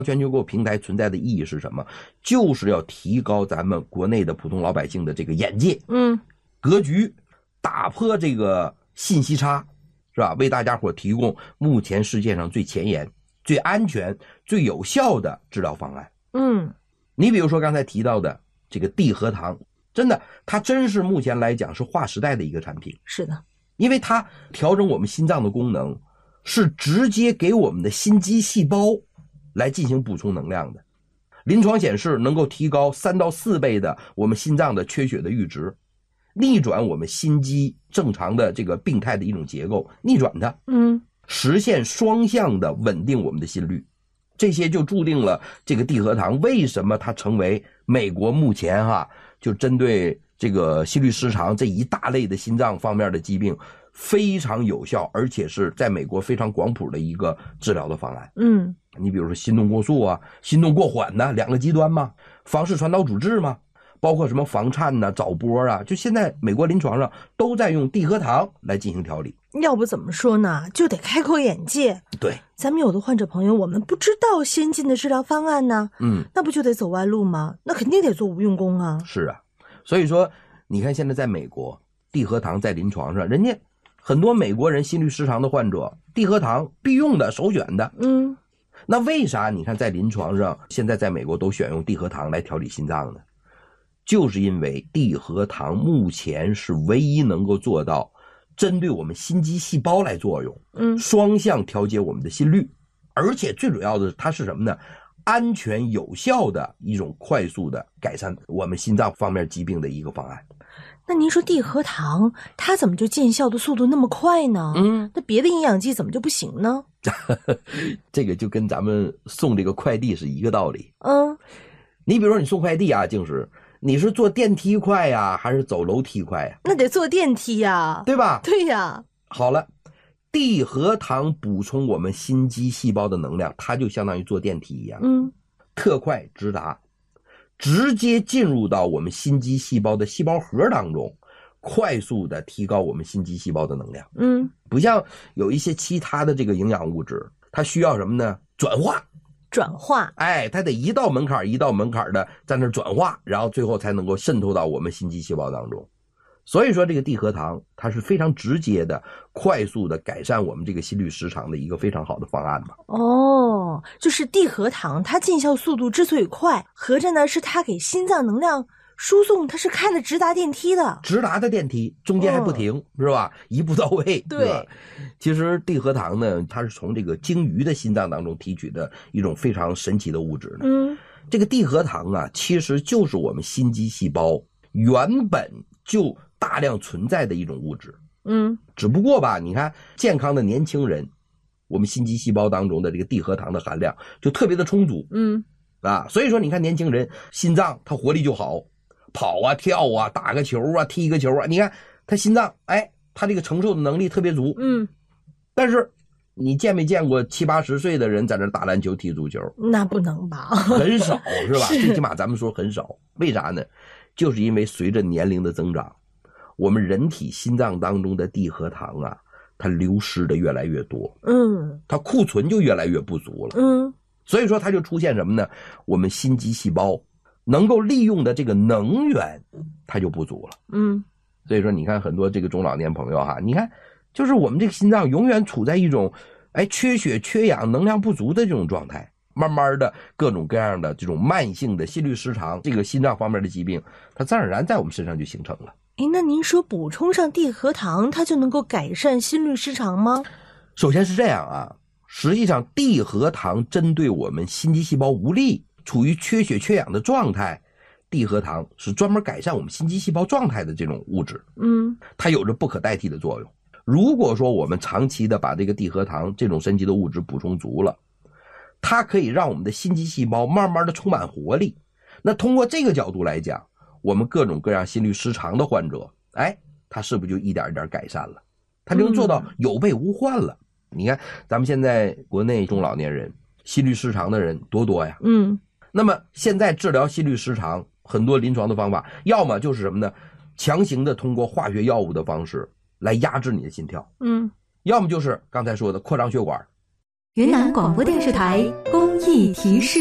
全球购平台存在的意义是什么？就是要提高咱们国内的普通老百姓的这个眼界，格局，打破这个信息差，是吧？为大家伙提供目前世界上最前沿、最安全、最有效的治疗方案。你比如说刚才提到的这个地核糖，真的，它真是目前来讲是划时代的一个产品。 是的， 因为它调整我们心脏的功能，是直接给我们的心肌细胞来进行补充能量的。临床显示能够提高3到4倍的我们心脏的缺血的阈值，逆转我们心肌正常的这个病态的一种结构，逆转它，实现双向的稳定我们的心率。这些就注定了这个地核糖为什么它成为美国目前就针对这个心律失常这一大类的心脏方面的疾病非常有效，而且是在美国非常广谱的一个治疗的方案。你比如说心动过速心动过缓2个极端嘛，房室传导阻滞嘛，包括什么房颤早搏就现在美国临床上都在用地核糖来进行调理。 要不怎么说呢，就得开阔眼界。 对， 咱们有的患者朋友，我们不知道先进的治疗方案呢，那不就得走弯路吗？那肯定得做无用功啊。 是啊，所以说你看现在在美国，地核糖在临床上，人家很多美国人心律失常的患者，地核糖必用的、首选的。那为啥你看在临床上现在在美国都选用地核糖来调理心脏呢？就是因为地核糖目前是唯一能够做到针对我们心肌细胞来作用，双向调节我们的心率，而且最主要的它是什么呢？安全有效的一种快速的改善我们心脏方面疾病的一个方案。 那您说地核糖它怎么就见效的速度那么快呢？那别的营养剂怎么就不行呢？ 这个就跟咱们送这个快递是一个道理。你比如说你送快递静时，你是坐电梯快呀，还是走楼梯快呀？ 那得坐电梯呀， 对吧？ 对呀。 好了，地核糖补充我们心肌细胞的能量，它就相当于坐电梯一样，特快直达，直接进入到我们心肌细胞的细胞核当中，快速的提高我们心肌细胞的能量。不像有一些其他的这个营养物质，它需要什么呢？转化，它得一道门槛一道门槛的在那转化，然后最后才能够渗透到我们心肌细胞当中。所以说这个地核糖它是非常直接的、快速的改善我们这个心律失常的一个非常好的方案嘛。 就是地核糖它见效速度之所以快，合着呢是它给心脏能量输送，它是开了直达电梯的， 直达的电梯，中间还不停，是吧？一步到位。 对， 其实地核糖呢，它是从这个鲸鱼的心脏当中提取的一种非常神奇的物质呢。这个地核糖其实就是我们心肌细胞原本就大量存在的一种物质。只不过你看健康的年轻人，我们心肌细胞当中的这个地核糖的含量就特别的充足。所以说你看年轻人心脏他活力就好，跑跳打个球踢个球你看他心脏他这个承受的能力特别足。但是你见没见过70、80岁的人在那打篮球踢足球？ 那不能吧？ 很少是吧？最起码咱们说很少。为啥呢？就是因为随着年龄的增长，我们人体心脏当中的地核糖它流失的越来越多，它库存就越来越不足了，所以说它就出现什么呢？我们心肌细胞能够利用的这个能源它就不足了，所以说你看很多这个中老年朋友你看就是我们这个心脏永远处在一种缺血缺氧能量不足的这种状态，慢慢的各种各样的这种慢性的心律失常，这个心脏方面的疾病它自然而然在我们身上就形成了。 那您说补充上地核糖它就能够改善心律失常吗？ 首先是这样实际上地核糖针对我们心肌细胞无力处于缺血缺氧的状态，地核糖是专门改善我们心肌细胞状态的这种物质，它有着不可代替的作用。如果说我们长期的把这个地核糖这种神奇的物质补充足了，它可以让我们的心肌细胞慢慢的充满活力。那通过这个角度来讲，我们各种各样心律失常的患者他是不是就一点一点改善了，他就能做到有备无患了。你看咱们现在国内中老年人心律失常的人多呀，那么现在治疗心律失常很多临床的方法，要么就是什么呢？强行的通过化学药物的方式来压制你的心跳，要么就是刚才说的扩张血管， 云南广播电视台公益提示。